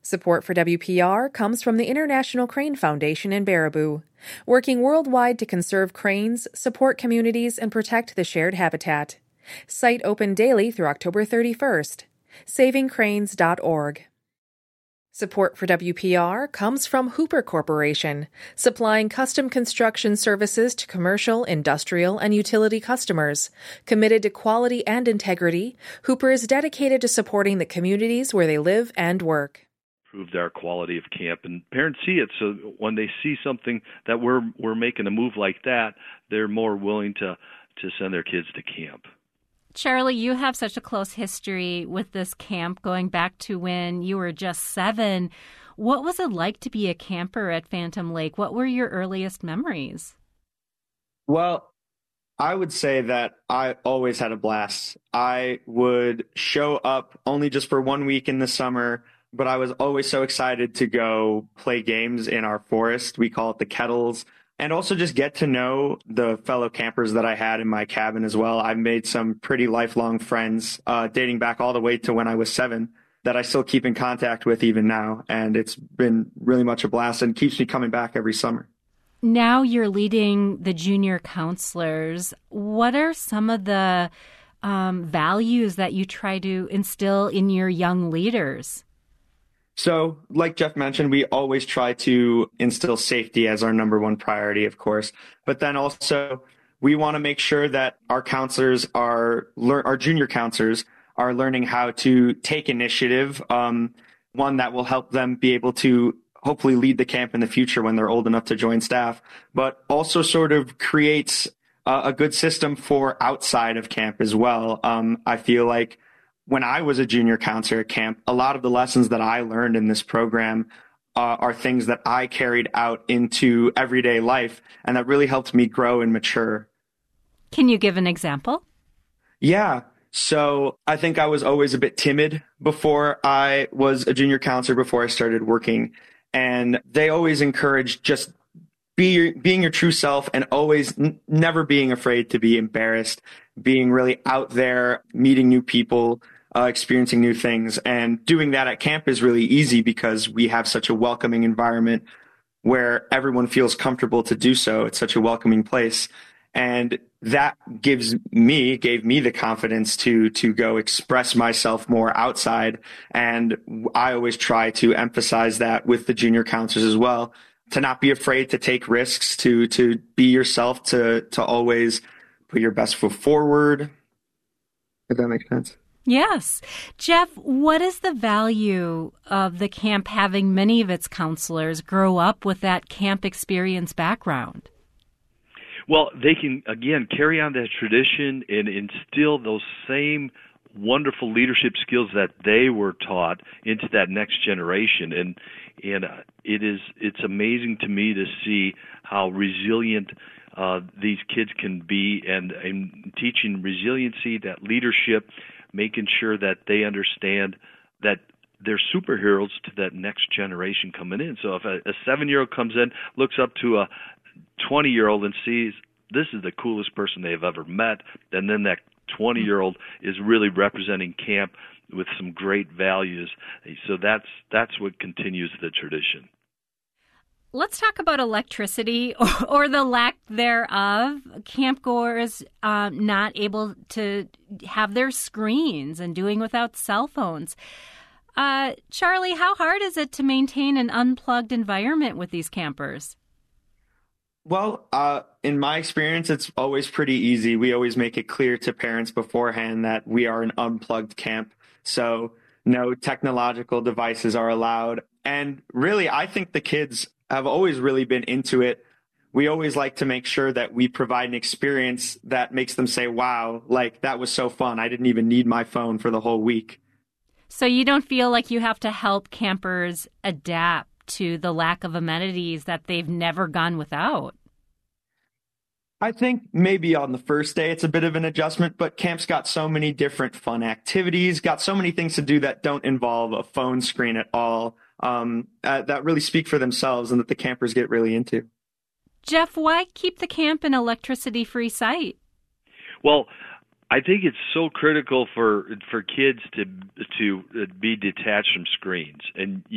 Support for WPR comes from the International Crane Foundation in Baraboo, working worldwide to conserve cranes, support communities, and protect the shared habitat. Site open daily through October 31st. SavingCranes.org. Support for WPR comes from Hooper Corporation, supplying custom construction services to commercial, industrial, and utility customers. Committed to quality and integrity, Hooper is dedicated to supporting the communities where they live and work. Improved our quality of camp, and parents see it, so when they see something that we're making a move like that, they're more willing to send their kids to camp. Charlie, you have such a close history with this camp going back to when you were just 7. What was it like to be a camper at Phantom Lake? What were your earliest memories? Well, I would say that I always had a blast. I would show up only just for 1 week in the summer, but I was always so excited to go play games in our forest. We call it the Kettles. And also just get to know the fellow campers that I had in my cabin as well. I've made some pretty lifelong friends dating back all the way to when I was 7 that I still keep in contact with even now. And it's been really much a blast and keeps me coming back every summer. Now you're leading the junior counselors. What are some of the values that you try to instill in your young leaders? So, like Jeff mentioned, we always try to instill safety as our number one priority, of course. But then also, we want to make sure that our counselors our junior counselors are learning how to take initiative, one that will help them be able to hopefully lead the camp in the future when they're old enough to join staff, but also sort of creates a good system for outside of camp as well. I feel like when I was a junior counselor at camp, a lot of the lessons that I learned in this program are things that I carried out into everyday life, and that really helped me grow and mature. Can you give an example? Yeah. So I think I was always a bit timid before I was a junior counselor, before I started working. And they always encouraged just being your true self and always never being afraid to be embarrassed, being really out there, meeting new people, experiencing new things. And doing that at camp is really easy because we have such a welcoming environment where everyone feels comfortable to do so. It's such a welcoming place. And that gave me the confidence to go express myself more outside. And I always try to emphasize that with the junior counselors as well, to not be afraid to take risks, to be yourself, to always put your best foot forward. If that makes sense. Yes. Jeff, what is the value of the camp having many of its counselors grow up with that camp experience background? Well, they can, again, carry on that tradition and instill those same wonderful leadership skills that they were taught into that next generation. And it's amazing to me to see how resilient these kids can be, and teaching resiliency, that leadership, making sure that they understand that they're superheroes to that next generation coming in. So if a 7-year-old comes in, looks up to a 20-year-old and sees this is the coolest person they've ever met, and then that 20-year-old is really representing camp with some great values. So that's what continues the tradition. Let's talk about electricity or the lack thereof. Campgoers not able to have their screens and doing without cell phones. Charlie, how hard is it to maintain an unplugged environment with these campers? Well, in my experience, it's always pretty easy. We always make it clear to parents beforehand that we are an unplugged camp. So no technological devices are allowed. And really, I think the kids have always really been into it. We always like to make sure that we provide an experience that makes them say, wow, like that was so fun. I didn't even need my phone for the whole week. So you don't feel like you have to help campers adapt to the lack of amenities that they've never gone without? I think maybe on the first day it's a bit of an adjustment, but camp's got so many different fun activities, got so many things to do that don't involve a phone screen at all, that really speak for themselves and that the campers get really into. Jeff, why keep the camp an electricity-free site? Well, I think it's so critical for kids to be detached from screens. And